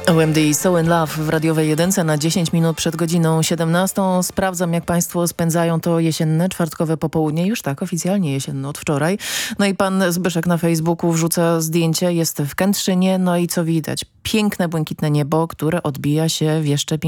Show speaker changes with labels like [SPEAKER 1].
[SPEAKER 1] OMD So in Love w radiowej jedynce na 10 minut przed godziną 17. Sprawdzam, jak państwo spędzają to jesienne, czwartkowe popołudnie. Już tak, oficjalnie jesienne od wczoraj. No i pan Zbyszek na Facebooku wrzuca zdjęcie, jest w Kętrzynie. No i co widać? Piękne, błękitne niebo, które odbija się w jeszcze